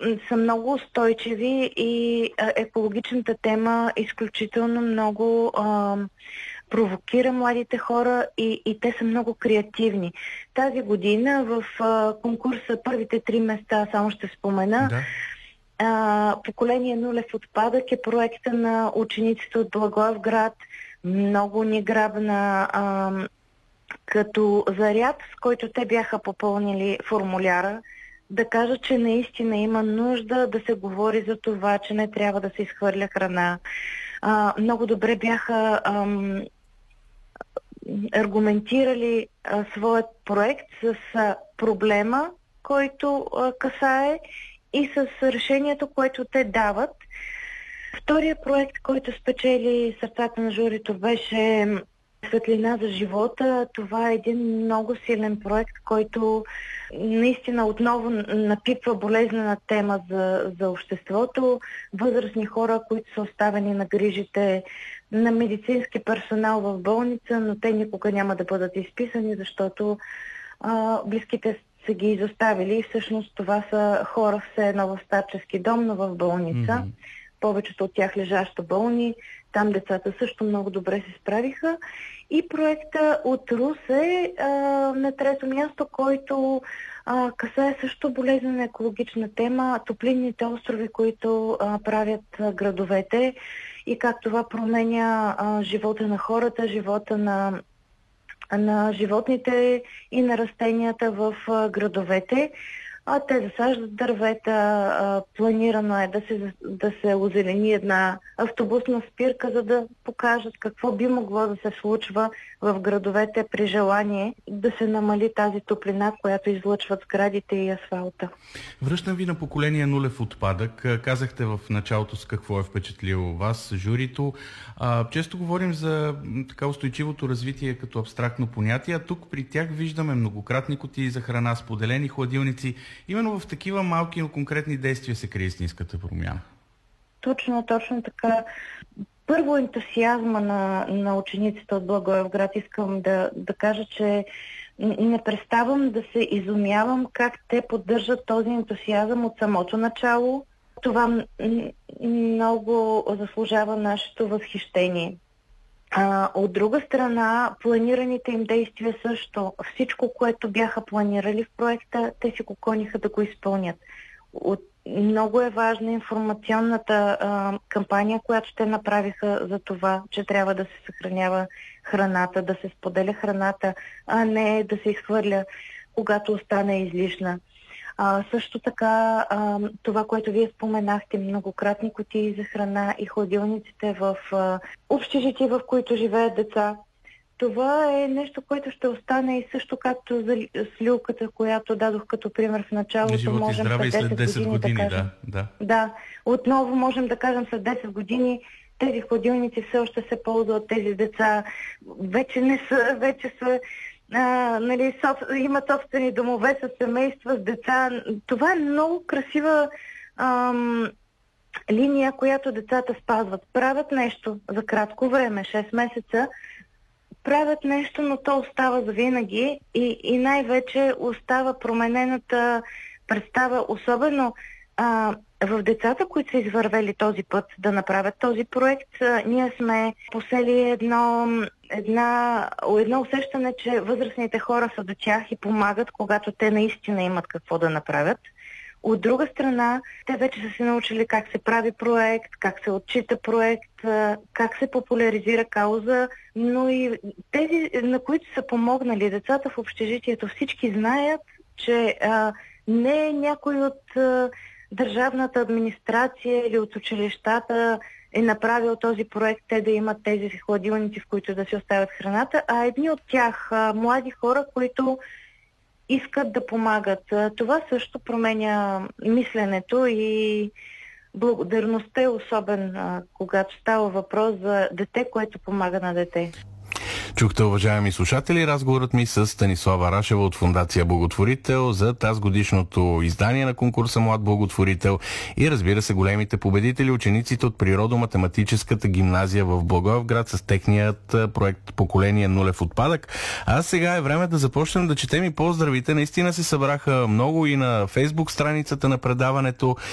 са много устойчиви и екологичната тема изключително много провокира младите хора и те са много креативни. Тази година в конкурса първите 3 места, само ще спомена, Поколение нулев отпадък е проекта на учениците от Благоевград. Много ни грабна като заряд, с който те бяха попълнили формуляра, да кажат, че наистина има нужда да се говори за това, че не трябва да се изхвърля храна. Много добре бяха аргументирали своят проект с проблема, който касае, и с решението, което те дават. Втория проект, който спечели сърцата на журито, беше Светлина за живота. Това е един много силен проект, който наистина отново напипва болезнена тема за обществото. Възрастни хора, които са оставени на грижите на медицински персонал в болница, но те никога няма да бъдат изписани, защото близките са ги изоставили и всъщност това са хора все едно в старчески дом, но в болница. Повечето от тях лежащо болни. Там децата също много добре се справиха. И проекта от Русе на трето място, който касае също болезнена екологична тема, топлинните острови, които правят градовете и как това променя живота на хората, живота на животните и на растенията в градовете. Те засаждат дървета, планирано е да се озелени една автобусна спирка, за да покажат какво би могло да се случва в градовете при желание да се намали тази топлина, която излъчват сградите и асфалта. Връщам ви на поколение нулев отпадък. Казахте в началото с какво е впечатлило вас, журито. Често говорим за така устойчивото развитие като абстрактно понятие, а тук при тях виждаме многократни кутии за храна, споделени хладилници. Именно в такива малки, но конкретни действия се крие истинската промяна. Точно така. Първо ентусиазма на учениците от Благоевград искам да кажа, че не преставам да се изумявам как те поддържат този ентусиазъм от самото начало. Това много заслужава нашето възхищение. От друга страна, планираните им действия също. Всичко, което бяха планирали в проекта, те си го гониха да го изпълнят. Много е важна информационната кампания, която те направиха за това, че трябва да се съхранява храната, да се споделя храната, а не да се изхвърля, когато остане излишна. Също така, това, което вие споменахте, многократни кутии за храна и хладилниците в общежития, в които живеят деца. Това е нещо, което ще остане и също както за люлката, която дадох като пример в началото. Живот и здраве и след 10 години, да кажем. Да, отново можем да кажем след 10 години тези хладилници все още се ползват, тези деца вече са имат собствени домове с семейства, с деца. Това е много красива линия, която децата спазват. Правят нещо за кратко време, 6 месеца, правят нещо, но то остава за винаги и най-вече остава променената представа, особено в децата, които са извървели този път да направят този проект. Ние сме посели едно усещане, че възрастните хора са до тях и помагат, когато те наистина имат какво да направят. От друга страна, те вече са се научили как се прави проект, как се отчита проект, как се популяризира кауза, но и тези, на които са помогнали децата в общежитието, всички знаят, че не е някой от държавната администрация или от училищата е направил този проект, те да имат тези хладилници, в които да си оставят храната, а едни от тях, млади хора, които искат да помагат. Това също променя мисленето и благодарността е особен, когато става въпрос за дете, което помага на дете. Чухте, уважаеми слушатели, разговорът ми с Станислава Рашева от Фондация Благотворител за тазгодишното издание на конкурса Млад благотворител и, разбира се, големите победители, учениците от Природо-математическата гимназия в Благоевград с техният проект Поколение нулев отпадък. А сега е време да започнем да четем и поздравите. Наистина се събраха много и на Фейсбук страницата на предаването,